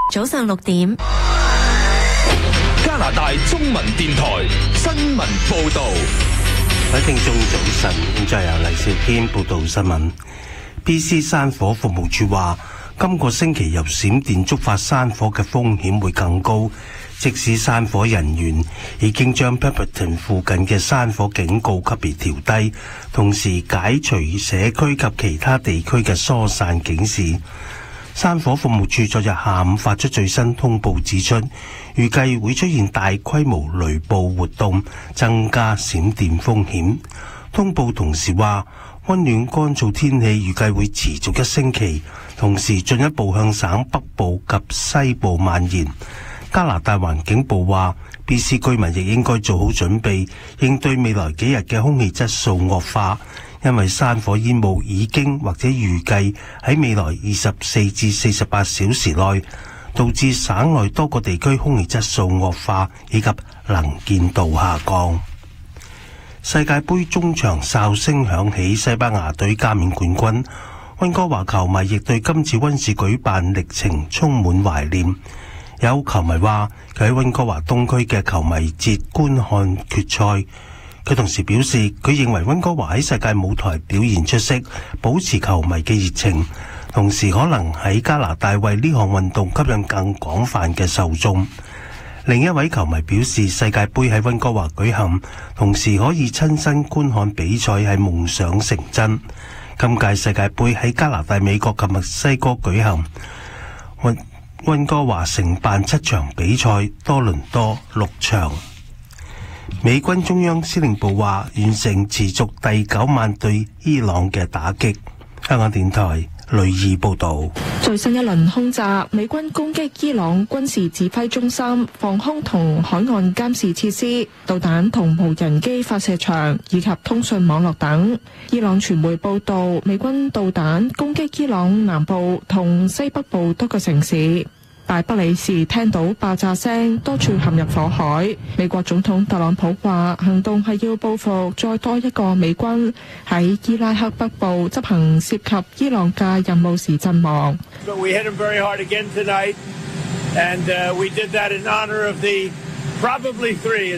早上6點， 加拿大中文電台新聞報道。 各位聽眾早晨，現在由黎少堅報道新聞。BC 山火服務處話，今個星期由閃電觸發山火嘅風險會更高，即使山火人員已經將 Pemberton 附近嘅山火警告級別調低，同時解除社區及其他地區嘅疏散警示。山火服務處昨日下午發出最新通報指出，預計會出現大規模雷暴活動，增加閃電風險。通報同時話，溫暖乾燥天氣預計會持續1星期，同時進一步向省北部及西部蔓延。加拿大環境部話， BC 居民亦應該做好準備，應對未來幾日嘅空氣質素惡化，因為山火煙霧已經或者預計喺未來24至48小時內導致省內多個地區空氣質素惡化以及能見度下降。世界盃中場哨聲響起，西班牙隊加冕冠軍。溫哥華球迷亦對今次溫氏舉辦歷程充滿懷念。有球迷話佢喺溫哥華東區嘅球迷節觀看決賽，佢同時表示佢認為溫哥華喺世界舞台表現出色，保持球迷嘅熱情，同時可能喺加拿大為呢項運動吸引更廣泛嘅受眾。另一位球迷表示，世界盃喺溫哥華舉行，同時可以親身觀看比賽係夢想成真。今屆世界盃喺加拿大、美國及墨西哥舉行，溫哥華承辦7場比賽，多倫多6場。美軍中央司令部話完成持續第9晚對伊朗嘅打擊。香港電台雷義報道。 最新一輪空襲，美軍攻擊伊朗軍事指揮中心、防空同海岸監視設施、導彈同無人機發射場以及通訊網絡等。伊朗傳媒報道，美軍導彈攻擊伊朗南部同西北部多個城市。大不里時聽到爆炸聲，多處陷入火海。美國總統特朗普話，行動係要報復再多一個美軍喺伊拉克北部執行涉及伊朗嘅任務時陣亡。 But we hit him very hard again tonight, and we did that in honor of the probably three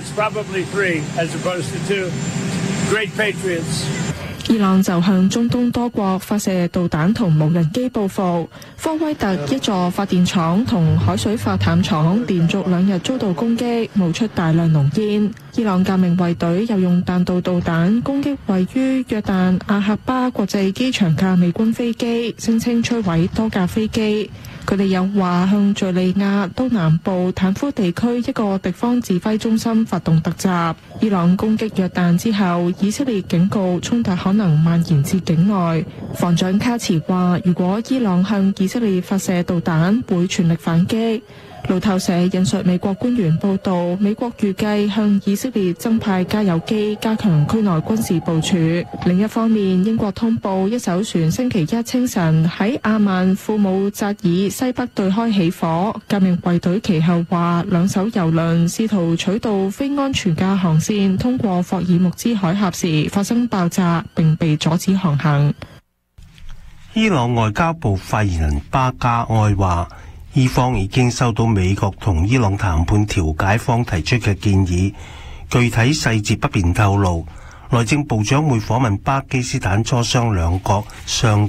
as opposed to two great patriots. 伊朗就向中東多國發射導彈同無人機報復。科威特一座發電廠同海水化淡廠連續2日遭到攻擊，冒出大量濃煙。伊朗革命衛隊又用彈道導彈攻擊位於約旦阿克巴國際機場嘅美軍飛機，聲稱摧毀多架飛機。佢哋又話向敘利亞東南部坦夫地區一個敵方指揮中心發動突襲。伊朗攻擊約旦之後，以色列警告衝突可能蔓延至境內。防長卡茨話，如果伊朗向以色列發射導彈，會全力反擊。路透社引述美國官員報道，美國預計向以色列增派加油機，加強區內軍事部署。另一方面，英國通報一艘船星期一清晨喺阿曼庫姆扎爾西北對開起火。革命衛隊其後話，2艘油輪試圖取道非安全嘅航線，通過霍爾木茲海峽時發生爆炸，並被阻止航行。 伊朗外交部發言人巴加埃話，伊方已經收到美國同伊朗談判調解方提出嘅建議，具體細節不便透露。內政部長會訪問巴基斯坦磋商兩國相